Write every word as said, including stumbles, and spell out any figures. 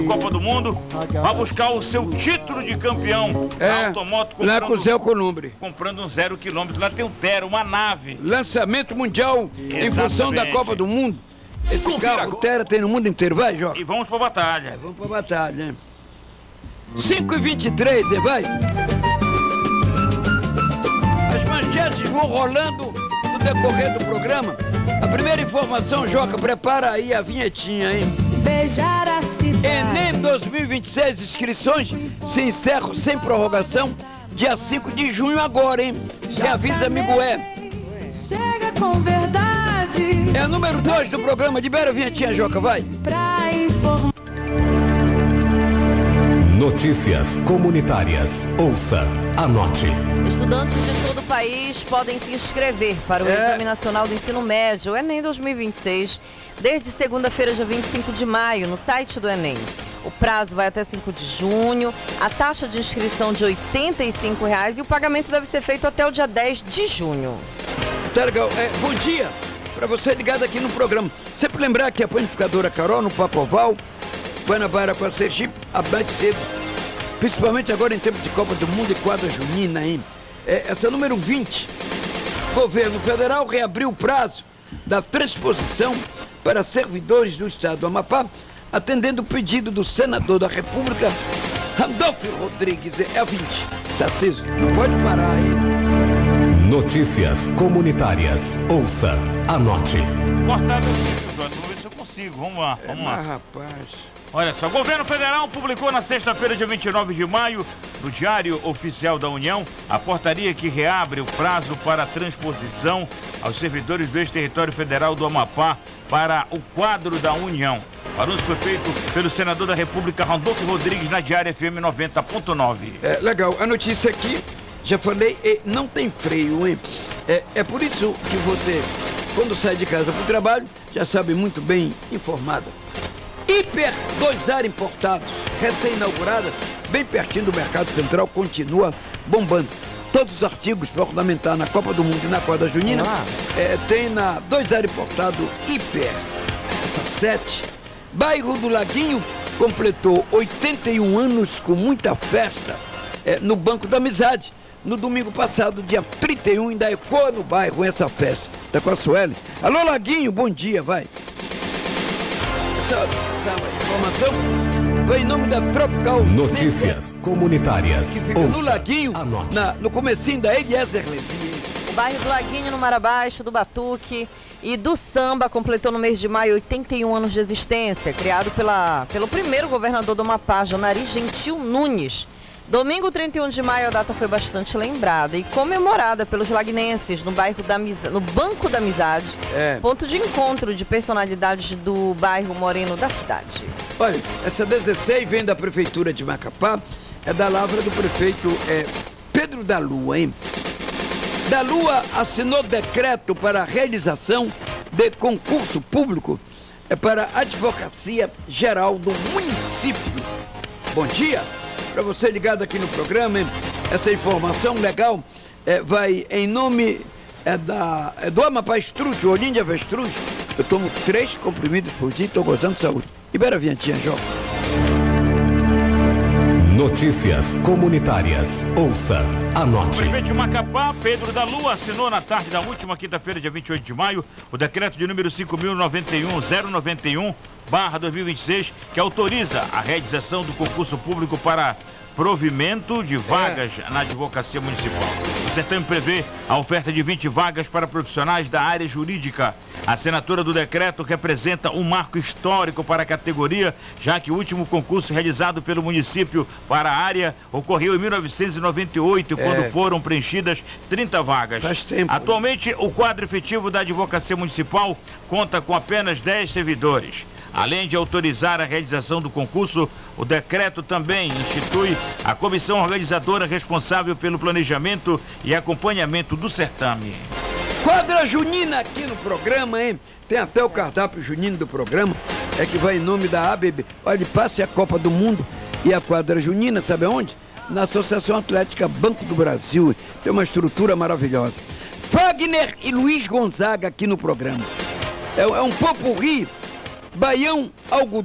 Copa do Mundo, vai buscar o seu título de campeão. É, Automoto lá com o Zé Columbre. Comprando um zero quilômetro. Lá tem um Tera, uma nave. Lançamento mundial. Exatamente. Em função da Copa do Mundo. Esse Confira carro, o Tera, tem no mundo inteiro. Vai, Jorge. E vamos pra batalha. Vamos pra batalha, né? cinco e vinte e três, né? Vai. As manchetes vão rolando no decorrer do programa. A primeira informação, Joca, prepara aí a vinhetinha, hein? Beijar a cidade. Enem dois mil e vinte e seis, inscrições se encerram sem prorrogação, dia cinco de junho agora, hein? Quem avisa, amigo, é. Chega com verdade. É o número dois do programa. Libera a vinhetinha, Joca, vai. Pra informar. Notícias comunitárias. Ouça, anote. Estudantes de todo o país podem se inscrever para o É. Exame Nacional do Ensino Médio, o Enem dois mil e vinte e seis, desde segunda-feira, dia vinte e cinco de maio, no site do Enem. O prazo vai até cinco de junho, a taxa de inscrição de oitenta e cinco reais e o pagamento deve ser feito até o dia dez de junho. Tá legal. É, bom dia para você ligado aqui no programa. Sempre lembrar que a panificadora Carol, no Pacoval, Guanabara com a Sergipe, abate cedo. Principalmente agora em tempo de Copa do Mundo e quadra junina, hein? É, essa número vinte. Governo Federal reabriu o prazo da transposição para servidores do Estado do Amapá, atendendo o pedido do senador da República, Randolfo Rodrigues. É a vinte. Tá aceso. Não pode parar, hein? Notícias comunitárias. Ouça, anote. Cortado o vídeo, Jota. Vamos ver se eu consigo. Vamos lá, vamos lá. Mas, rapaz... Olha só, o governo federal publicou na sexta-feira, dia vinte e nove de maio, no Diário Oficial da União, a portaria que reabre o prazo para a transposição aos servidores do ex-território federal do Amapá para o quadro da União. O anúncio foi feito pelo senador da República, Randolfo Rodrigues, na Diária F M noventa ponto nove. É, legal, a notícia aqui, já falei, é, não tem freio, hein? É, é por isso que você, quando sai de casa para o trabalho, já sabe muito bem informada. Hiper dois ar importados, recém-inaugurada, bem pertinho do Mercado Central, continua bombando. Todos os artigos para ornamentar na Copa do Mundo e na quadra junina, é, tem na dois ar importado Hiper. Essa sete. Bairro do Laguinho completou oitenta e um anos com muita festa é, no Banco da Amizade. No domingo passado, dia trinta e um, ainda ecoa no bairro essa festa. Tá com a Sueli. Alô, Laguinho, bom dia, vai. Essa, essa informação foi em nome da Tropical Notícias Center, comunitárias. que fica Ouça, no Laguinho, anote. na, no comecinho da Eliezer Levi. O bairro do Laguinho, no Mar Abaixo, do Batuque e do Samba completou no mês de maio oitenta e um anos de existência, criado pela, pelo primeiro governador do Amapá, Jonari Gentil Nunes. Domingo, trinta e um de maio, a data foi bastante lembrada e comemorada pelos laguinenses no bairro da Amizade, no Banco da Amizade, É. ponto de encontro de personalidades do bairro moreno da cidade. Olha, essa dezesseis vem da Prefeitura de Macapá, é da lavra do prefeito é, Pedro da Lua, hein? Da Lua assinou decreto para a realização de concurso público é, para a Advocacia Geral do município. Bom dia, para você ligado aqui no programa, hein? Essa informação legal é, vai em nome é, da, é do Amapá Estrute, o olhinho de avestruz. Eu tomo três comprimidos por dia e estou gozando de saúde. Libera a vinhetinha, João. Notícias comunitárias. Ouça, O anote. prefeito de Macapá, Pedro da Lua, assinou na tarde da última quinta-feira, dia vinte e oito de maio, o decreto de número cinco mil noventa e um, zero noventa e um, barra dois mil e vinte e seis, que autoriza a realização do concurso público para provimento de vagas é. na advocacia municipal. O certame prevê a oferta de vinte vagas para profissionais da área jurídica. A assinatura do decreto representa um marco histórico para a categoria, já que o último concurso realizado pelo município para a área ocorreu em mil novecentos e noventa e oito, é. quando foram preenchidas trinta vagas. Faz tempo. Atualmente, o quadro efetivo da advocacia municipal conta com apenas dez servidores. Além de autorizar a realização do concurso, o decreto também institui a comissão organizadora responsável pelo planejamento e acompanhamento do certame. Quadra junina aqui no programa, hein? Tem até o cardápio junino do programa, é que vai em nome da A B B. Olha, passe a Copa do Mundo e a quadra junina, sabe aonde? Na Associação Atlética Banco do Brasil. Tem uma estrutura maravilhosa. Fagner e Luiz Gonzaga aqui no programa. É, é um popurrí, baião, algodão.